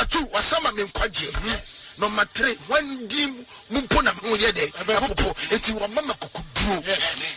2 wasama me nkwaje. Number 3 when dim mumpo na mo ye de apopo enti wo mama kokuduro.